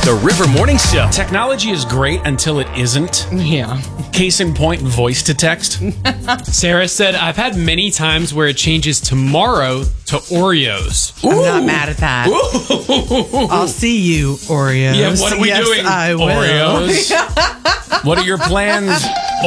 The River Morning Show. Technology is great until it isn't. Yeah. Case in point, voice to text. Sarah said, I've had many times where it changes tomorrow to Oreos. I'm not mad at that. I'll see you, Oreos. Yeah, what are we yes, doing? I will. Oreos. What are your plans?